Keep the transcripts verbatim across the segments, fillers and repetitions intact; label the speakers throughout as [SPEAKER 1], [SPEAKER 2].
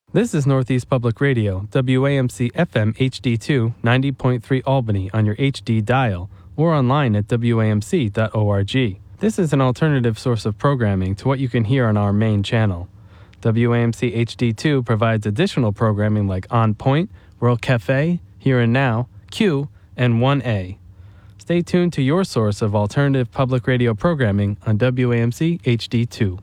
[SPEAKER 1] This is Northeast Public Radio, W A M C F M H D two, ninety point three Albany on your H D dial, or online at W A M C dot org. This is an alternative source of programming to what you can hear on our main channel. W A M C H D two provides additional programming like On Point, World Cafe, Here and Now, Q, and one A. Stay tuned to your source of alternative public radio programming on W A M C H D two.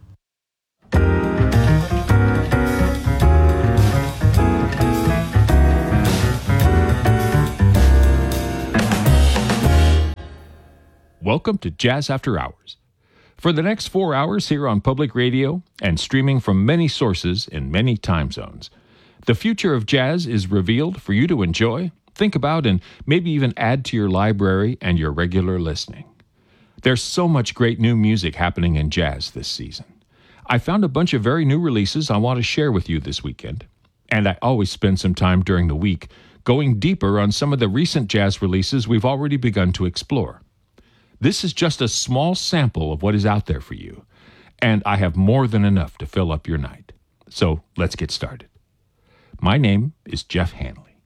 [SPEAKER 2] Welcome to Jazz After Hours. For the next four hours here on public radio and streaming from many sources in many time zones, the future of jazz is revealed for you to enjoy, think about, and maybe even add to your library and your regular listening. There's so much great new music happening in jazz this season. I found a bunch of very new releases I want to share with you this weekend, and I always spend some time during the week going deeper on some of the recent jazz releases we've already begun to explore. This is just a small sample of what is out there for you, and I have more than enough to fill up your night. So let's get started. My name is Jeff Hanley.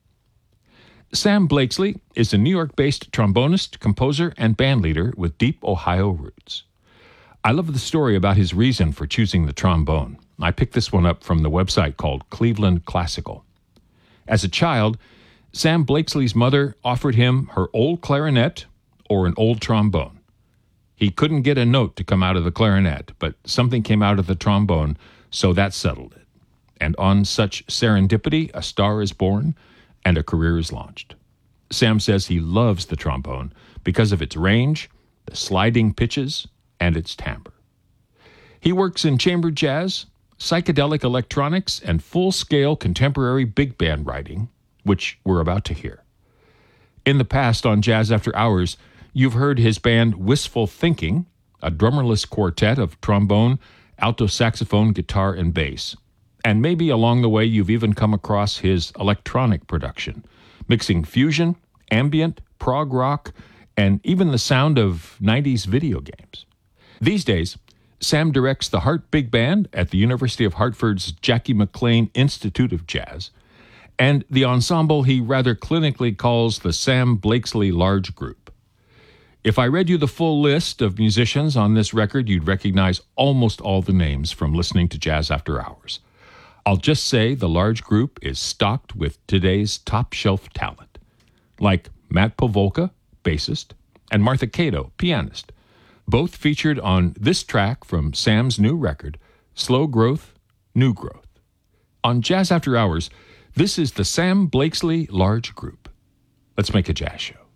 [SPEAKER 2] Sam Blakeslee is a New York-based trombonist, composer, and bandleader with deep Ohio roots. I love the story about his reason for choosing the trombone. I picked this one up from the website called Cleveland Classical. As a child, Sam Blakeslee's mother offered him her old clarinet or an old trombone. He couldn't get a note to come out of the clarinet, but something came out of the trombone, so that settled it. And on such serendipity, a star is born and a career is launched. Sam says he loves the trombone because of its range, the sliding pitches, and its timbre. He works in chamber jazz, psychedelic electronics, and full-scale contemporary big band writing, which we're about to hear. In the past on Jazz After Hours, you've heard his band Wistful Thinking, a drummerless quartet of trombone, alto saxophone, guitar, and bass. And maybe along the way you've even come across his electronic production, mixing fusion, ambient, prog rock, and even the sound of nineties video games. These days, Sam directs the Hart Big Band at the University of Hartford's Jackie McLean Institute of Jazz, and the ensemble he rather clinically calls the Sam Blakeslee Large Group. If I read you the full list of musicians on this record, you'd recognize almost all the names from listening to Jazz After Hours. I'll just say the large group is stocked with today's top-shelf talent, like Matt Pavolka, bassist, and Martha Cato, pianist, both featured on this track from Sam's new record, Slow Growth, New Growth. On Jazz After Hours, this is the Sam Blakeslee Large Group. Let's make a jazz show.